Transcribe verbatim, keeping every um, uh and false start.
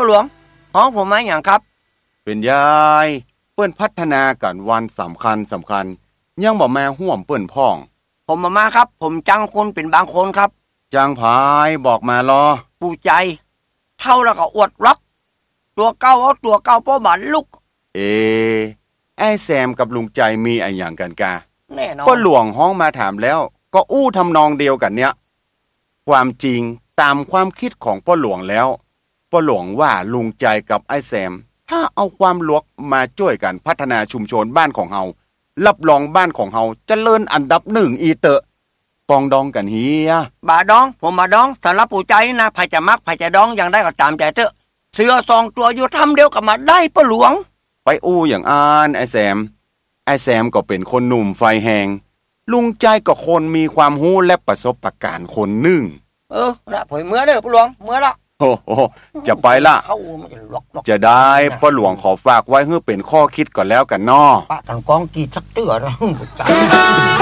หลวงอ๋อผมมาอย่างครับเป็นยายเปิ้นพัฒนากันวันสำคัญสำคัญยังบ่มาห่วมเปิ้นพ่องผมมามาครับผมจังคนเป็นบางคนครับจางพายบอกมารอปู่ใจเท่าแล้วก็อวดรักตัวเก้าเอาตัวเก้าป้อบานลุกเอไอ้แซมกับลุงใจมีอะไรอย่างกันกะแน่นอนพ่อหลวงห้องมาถามแล้วก็อู้ทำนองเดียวกันเนี้ยความจริงตามความคิดของพ่อหลวงแล้วพ่อหลวงว่าลุงใจกับไอ้แซมถ้าเอาความลวกมาช่วยกันพัฒนาชุมชนบ้านของเฮารับรองบ้านของเฮาเจริญอันดับหนึ่งอีเตอะปองดองกันเฮียบาดองผมมาดองสำหรับปู่ใจนะไผจะมักไผจะดองอย่างได้ก็ตามใจเถอะเสือสองตัวอยู่ทำเดียวกับมาได้พ่อหลวงไปอู้อย่างอ่านไอ้แซมไอ้แซมก็เป็นคนหนุ่มไฟแหงลุงใจก็คนมีความรู้และประสบการณ์คนหนึ่งเออละผมเมื่อเด้อพ่อหลวงเมื่อละโอ้โหจะไปละจะได้พ่อหลวงขอฝากไว้เพื่อเป็นข้อคิดก่อนแล้วกันน้อปะตังกองกีสักเตื้อนะ